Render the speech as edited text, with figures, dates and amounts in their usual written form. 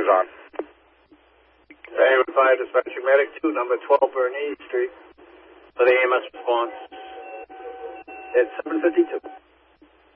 is on. Diamond 5, dispatching medic 2, number 12 Bernice Street. For the AMS response. It's 7:52.